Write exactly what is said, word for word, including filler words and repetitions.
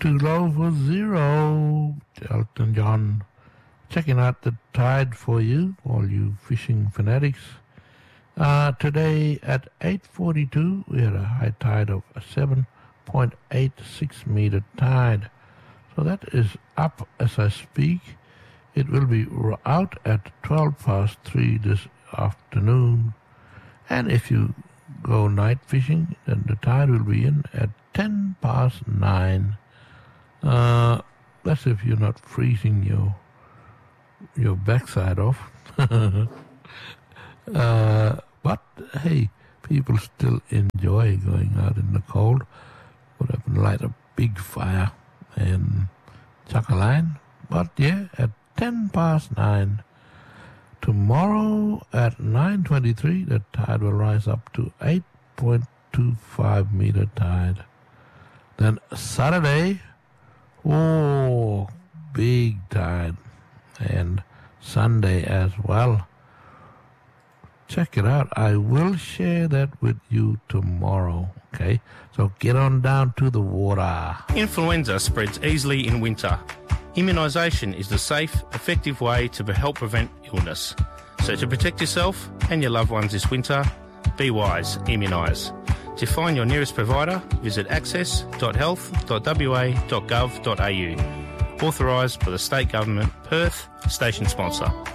Too Low for Zero, Elton John. Checking out the tide for you, all you fishing fanatics. Uh, today at eight forty-two, we had a high tide of seven point eight six meter tide. So that is up as I speak. It will be out at twelve past three this afternoon. And if you go night fishing, then the tide will be in at ten past nine. Uh, that's if you're not freezing your your backside off. uh, but hey, people still enjoy going out in the cold. Put up and light a big fire and chuck a line. But yeah, at ten past nine. Tomorrow at nine twenty-three, the tide will rise up to eight point two five meter tide. Then Saturday, oh, big tide. And Sunday as well. Check it out. I will share that with you tomorrow, okay? So get on down to the water. Influenza spreads easily in winter. Immunisation is the safe, effective way to help prevent illness. So to protect yourself and your loved ones this winter, be wise, immunise. To find your nearest provider, visit access dot health dot w a dot gov dot a u. Authorised by the State Government, Perth, station sponsor.